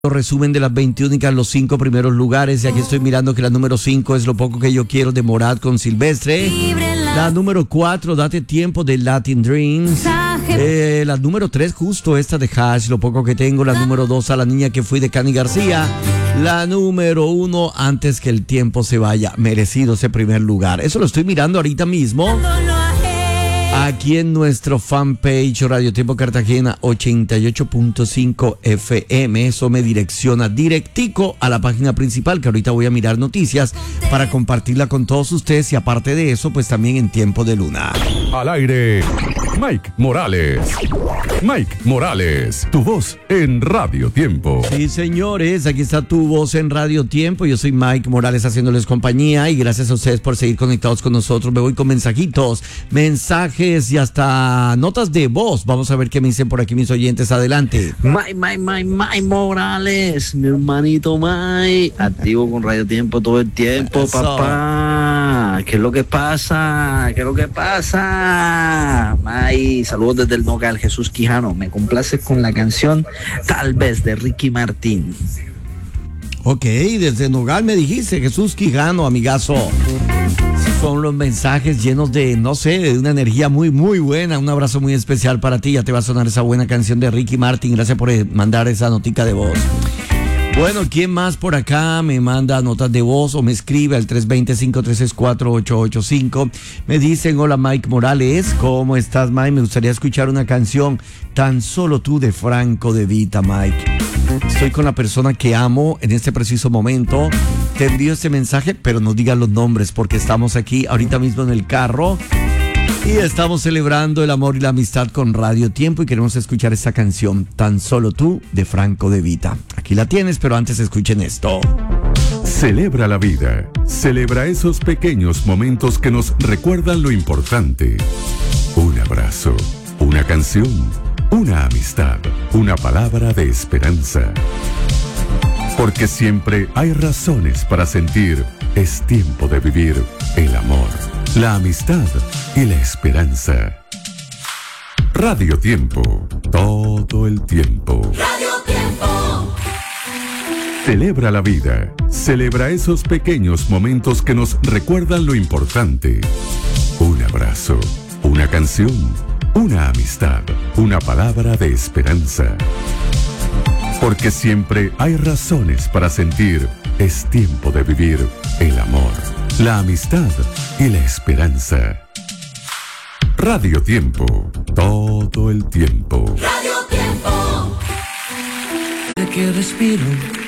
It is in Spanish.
Resumen de las 21 y los 5 primeros lugares. Y aquí estoy mirando que la número 5 es Lo poco que yo quiero de Morat con Silvestre. La número 4, Date tiempo de Latin Dreams. La número 3, justo esta de Hash, Lo poco que tengo. La número 2, A la niña que fui de Cani García. La número 1, Antes que el tiempo se vaya. Merecido ese primer lugar. Eso lo estoy mirando ahorita mismo aquí en nuestro fanpage Radio Tiempo Cartagena 88.5 FM. Eso me direcciona directico a la página principal, que ahorita voy a mirar noticias para compartirla con todos ustedes. Y aparte de eso, pues también en Tiempo de Luna. Al aire, Mike Morales. Mike Morales, tu voz en Radio Tiempo. Sí, señores, aquí está tu voz en Radio Tiempo. Yo soy Mike Morales haciéndoles compañía y gracias a ustedes por seguir conectados con nosotros. Me voy con mensajitos, mensajes y hasta notas de voz. Vamos a ver qué me dicen por aquí mis oyentes. Adelante. Mike Morales, mi hermanito Mike, activo con Radio Tiempo todo el tiempo. Eso. Papá, ¿qué es lo que pasa? Mike, saludos desde el Nogal, Jesús Quijano. Me complace con la canción Tal vez de Ricky Martin. Ok, desde Nogal me dijiste, Jesús Quijano, amigazo. Son los mensajes llenos de, no sé, de una energía muy, muy buena. Un abrazo muy especial para ti. Ya te va a sonar esa buena canción de Ricky Martin. Gracias por mandar esa notica de voz. Bueno, ¿quién más por acá me manda notas de voz o me escribe al 320-536-4885? Me dicen, hola Mike Morales, ¿cómo estás, Mike? Me gustaría escuchar una canción, Tan solo tú, de Franco De Vita, Mike. Estoy con la persona que amo en este preciso momento. Te envío este mensaje, pero no digas los nombres porque estamos aquí ahorita mismo en el carro y estamos celebrando el amor y la amistad con Radio Tiempo y queremos escuchar esta canción, Tan solo tú, de Franco De Vita. Aquí la tienes, pero antes escuchen esto. Celebra la vida. Celebra esos pequeños momentos que nos recuerdan lo importante. Un abrazo, una canción, una amistad, una palabra de esperanza. Porque siempre hay razones para sentir, es tiempo de vivir el amor, la amistad y la esperanza. Radio Tiempo, todo el tiempo. Radio Tiempo. Celebra la vida. Celebra esos pequeños momentos que nos recuerdan lo importante. Un abrazo, una canción, una amistad, una palabra de esperanza. Porque siempre hay razones para sentir, es tiempo de vivir el amor, la amistad y la esperanza. Radio Tiempo, todo el tiempo. Radio Tiempo. Que respiro